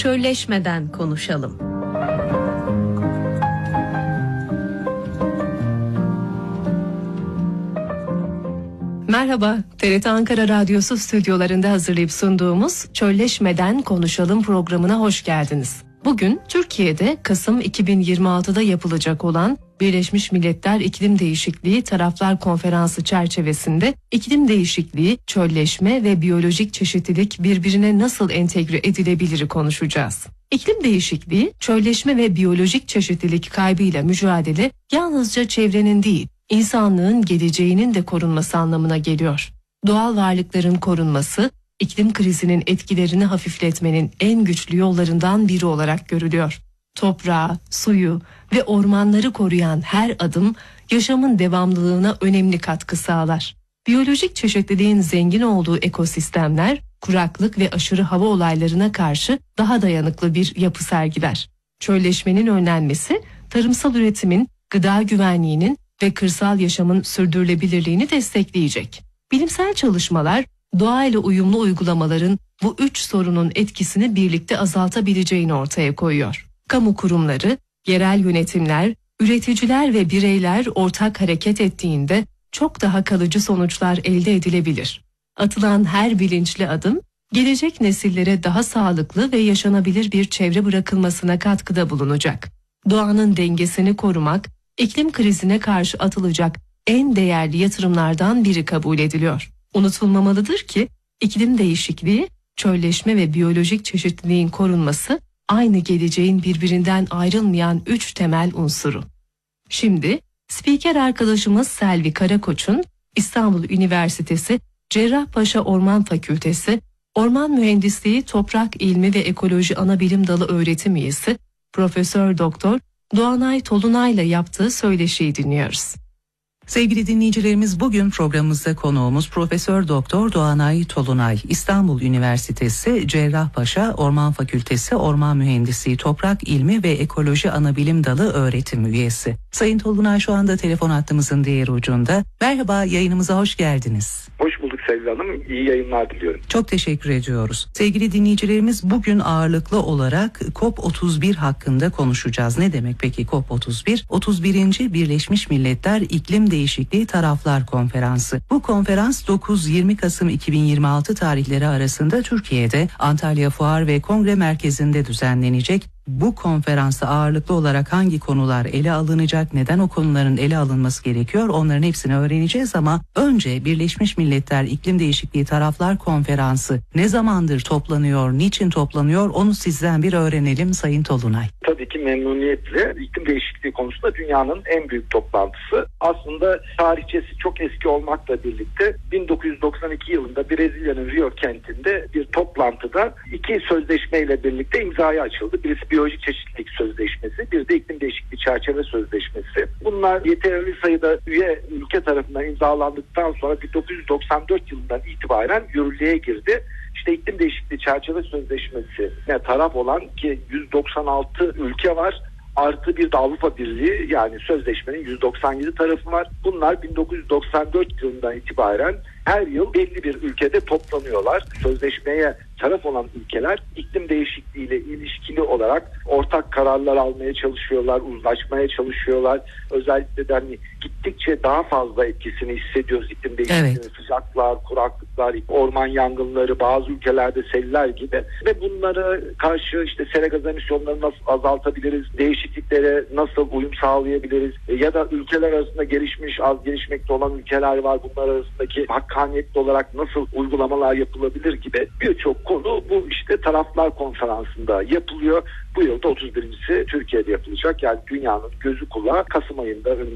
çölleşmeden konuşalım. Merhaba, TRT Ankara Radyosu stüdyolarında hazırlayıp sunduğumuz Çölleşmeden Konuşalım programına hoş geldiniz. Bugün Türkiye'de Kasım 2026'da yapılacak olan Birleşmiş Milletler İklim Değişikliği Taraflar Konferansı çerçevesinde iklim değişikliği, çölleşme ve biyolojik çeşitlilik birbirine nasıl entegre edilebilir konuşacağız. İklim değişikliği, çölleşme ve biyolojik çeşitlilik kaybıyla mücadele yalnızca çevrenin değil, insanlığın geleceğinin de korunması anlamına geliyor. Doğal varlıkların korunması, iklim krizinin etkilerini hafifletmenin en güçlü yollarından biri olarak görülüyor. Toprağı, suyu ve ormanları koruyan her adım yaşamın devamlılığına önemli katkı sağlar. Biyolojik çeşitliliğin zengin olduğu ekosistemler, kuraklık ve aşırı hava olaylarına karşı daha dayanıklı bir yapı sergiler. Çölleşmenin önlenmesi, tarımsal üretimin, gıda güvenliğinin ve kırsal yaşamın sürdürülebilirliğini destekleyecek. Bilimsel çalışmalar, doğayla uyumlu uygulamaların bu 3 sorunun etkisini birlikte azaltabileceğini ortaya koyuyor. Kamu kurumları, yerel yönetimler, üreticiler ve bireyler ortak hareket ettiğinde çok daha kalıcı sonuçlar elde edilebilir. Atılan her bilinçli adım, gelecek nesillere daha sağlıklı ve yaşanabilir bir çevre bırakılmasına katkıda bulunacak. Doğanın dengesini korumak, iklim krizine karşı atılacak en değerli yatırımlardan biri kabul ediliyor. Unutulmamalıdır ki iklim değişikliği, çölleşme ve biyolojik çeşitliliğin korunması aynı geleceğin birbirinden ayrılmayan 3 temel unsuru. Şimdi spiker arkadaşımız Selvi Karakoç'un İstanbul Üniversitesi Cerrahpaşa Orman Fakültesi Orman Mühendisliği Toprak İlmi ve Ekoloji Anabilim Dalı öğretim üyesi Profesör Doktor Doğanay Tolunay'la yaptığı söyleşiyi dinliyoruz. Sevgili dinleyicilerimiz, bugün programımızda konuğumuz Profesör Doktor Doğanay Tolunay, İstanbul Üniversitesi Cerrahpaşa Orman Fakültesi Orman Mühendisliği Toprak İlmi ve Ekoloji Anabilim Dalı öğretim üyesi. Sayın Tolunay şu anda telefon hattımızın diğer ucunda. Merhaba, yayınımıza hoş geldiniz. Hoş bulduk Selvi Hanım. İyi yayınlar diliyorum. Çok teşekkür ediyoruz. Sevgili dinleyicilerimiz, bugün ağırlıklı olarak COP31 hakkında konuşacağız. Ne demek peki COP31? 31. Birleşmiş Milletler İklim Değişikliği Taraflar Konferansı. Bu konferans 9-20 Kasım 2026 tarihleri arasında Türkiye'de Antalya Fuar ve Kongre Merkezi'nde düzenlenecek. Bu konferansta ağırlıklı olarak hangi konular ele alınacak, neden o konuların ele alınması gerekiyor, onların hepsini öğreneceğiz ama önce Birleşmiş Milletler İklim Değişikliği Taraflar Konferansı ne zamandır toplanıyor, niçin toplanıyor, onu sizden bir öğrenelim Sayın Tolunay. Tabii ki memnuniyetle. İklim değişikliği konusunda dünyanın en büyük toplantısı. Aslında tarihçesi çok eski olmakla birlikte 1992 yılında Brezilya'nın Rio kentinde bir toplantıda 2 sözleşmeyle birlikte imzaya açıldı. Birisi biyolojik çeşitlilik sözleşmesi, bir de iklim değişikliği çerçeve sözleşmesi. Bunlar yeterli sayıda üye ülke tarafından imzalandıktan sonra 1994 yılından itibaren yürürlüğe girdi. İşte iklim değişikliği çerçeve sözleşmesine taraf olan ki 196 ülke var. Artı bir de Avrupa Birliği, yani sözleşmenin 197 tarafı var. Bunlar 1994 yılından itibaren her yıl belli bir ülkede toplanıyorlar. Sözleşmeye taraf olan ülkeler iklim değişikliğiyle ilişkili olarak ortak kararlar almaya çalışıyorlar, uzlaşmaya çalışıyorlar. Özellikle de gittikçe daha fazla etkisini hissediyoruz iklim değişikliğinin. Evet. Sıcaklar, kuraklıklar, orman yangınları, bazı ülkelerde seller gibi ve bunlara karşı işte sera gaz emisyonlarını nasıl azaltabiliriz, değişikliklere nasıl uyum sağlayabiliriz ya da ülkeler arasında gelişmiş, az gelişmekte olan ülkeler var. Bunlar arasındaki hakkaniyetli olarak nasıl uygulamalar yapılabilir gibi birçok konu bu işte taraflar konferansında yapılıyor. Bu yılda 31.si Türkiye'de yapılacak. Yani dünyanın gözü kulağı Kasım ayında